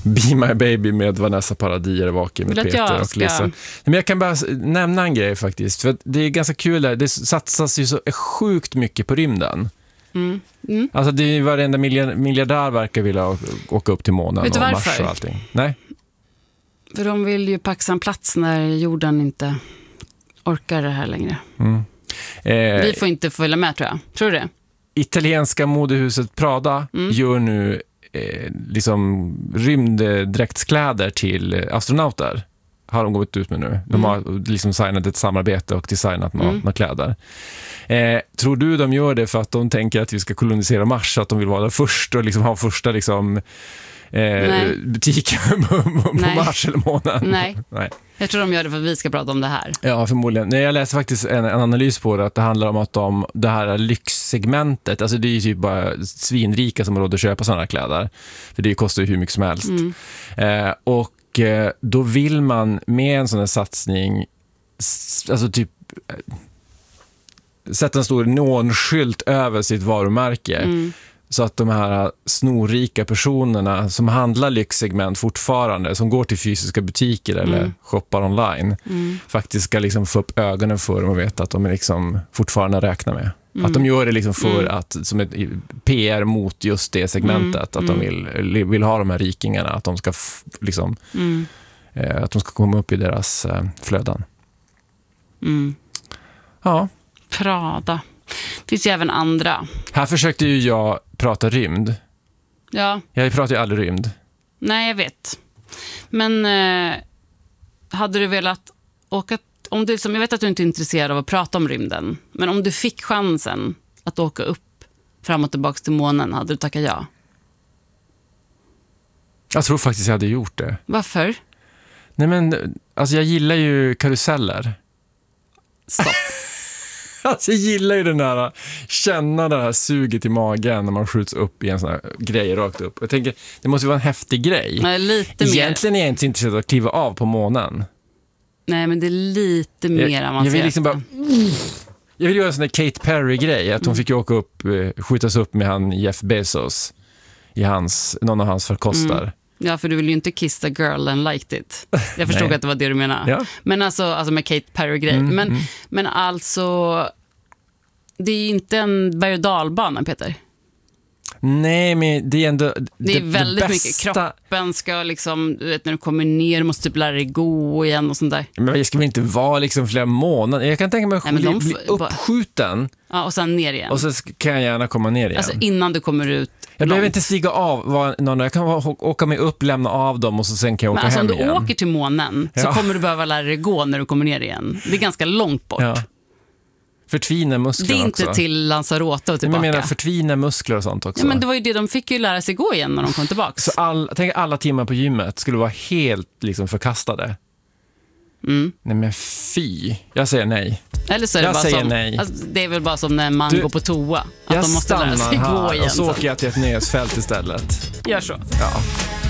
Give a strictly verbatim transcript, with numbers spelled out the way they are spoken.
Be My Baby med Vanessa Paradis är vaken med Peter och ska... Lisa. Men jag kan bara nämna en grej faktiskt. För det är ganska kul där. Det satsas ju så sjukt mycket på rymden. Mm. Mm. Alltså det är ju varenda miljardär verkar vilja åka upp till månen och Mars och allting. Nej. För de vill ju paxa en plats när jorden inte orkar det här längre. Mm. Eh, Vi får inte följa med, tror jag. Tror du det? Italienska modehuset Prada mm. gör nu eh, liksom rymddräktskläder till astronauter. Har de gått ut med nu. De har mm. liksom signat ett samarbete och designat några, mm. några kläder. Eh, tror du de gör det för att de tänker att vi ska kolonisera Mars, att de vill vara där först och liksom ha första liksom eh, butiken på, på Mars eller månen? Nej. Nej. Jag tror de gör det för att vi ska prata om det här. Ja, förmodligen. Nej, jag läste faktiskt en, en analys på det, att det handlar om att de, det här lyxsegmentet, alltså det är ju typ bara svinrika som har råd att köpa sådana här kläder. För det kostar ju hur mycket som helst. Mm. Eh, och eh, då vill man med en sån här satsning alltså typ sätta en stor neonskylt över sitt varumärke. Mm. Så att de här snorrika personerna som handlar lyxsegment fortfarande, som går till fysiska butiker eller mm. shoppar online, mm. faktiskt ska liksom få upp ögonen för dem och veta att de är liksom fortfarande räknar med. Mm. Att de gör det liksom för mm. att, som ett P R mot just det segmentet, mm. att de vill, vill ha de här rikingarna, att de ska f- liksom mm. eh, att de ska komma upp i deras eh, flöden. Mm. Ja. Prada. Det finns ju även andra. Här försökte ju jag prata rymd. Ja. Jag pratar ju aldrig rymd. Nej, jag vet. Men eh, hade du velat åka... Om du, som jag vet att du inte är intresserad av att prata om rymden. Men om du fick chansen att åka upp fram och tillbaka till månen, hade du tackat ja? Jag tror faktiskt jag hade gjort det. Varför? Nej men, alltså jag gillar ju karuseller. Stopp. Alltså jag gillar ju den där, känna det här suget i magen när man skjuts upp i en sån här grej rakt upp. Jag tänker, det måste ju vara en häftig grej. Nej, lite Egentligen mer. är jag inte intresserad av att kliva av på månen. Nej, men det är lite mer jag, avancerat. Jag vill liksom bara... Jag vill göra en sån där Kate Perry-grej. Att hon mm. fick åka upp, skjutas upp med han Jeff Bezos i hans, någon av hans förkostar. Mm. Ja, för du vill ju inte kiss the girl and liked it. Jag förstod att det var det du menade. Ja. Men alltså, alltså med Kate Perry-grej. Mm, men, mm. men alltså, det är inte en berg- och dalbana, Peter. Nej, men det är ändå det, det är väldigt det bästa... mycket. Kroppen ska liksom, du vet, när du kommer ner måste du lära dig gå igen och sånt där. Men jag ska väl inte vara liksom flera månader. Jag kan tänka mig att bli, bli uppskjuten. Ja, och sen ner igen. Och så kan jag gärna komma ner igen. Alltså innan du kommer ut. Jag behöver inte stiga av. Var, någon, jag kan åka mig upp, lämna av dem och så sen kan jag åka men alltså, hem igen. Men om du åker till månen så ja. kommer du behöva lära dig gå när du kommer ner igen. Det är ganska långt bort. Ja. Förtvina muskler också. Det är inte också. Till Lanzarote och tillbaka. Men jag menar förtvina muskler och sånt också. Ja, men det var ju det, de fick ju lära sig gå igen när de kom tillbaka. Så all, tänk alla timmar på gymmet skulle vara helt liksom förkastade. Mm. Nej men fy. Jag säger nej. Eller så är det jag bara säger som, nej. Alltså, det är väl bara som när man du, går på toa. Att jag de måste lära sig gå igen. Och så åker jag till ett nöjesfält istället. Gör så. Ja.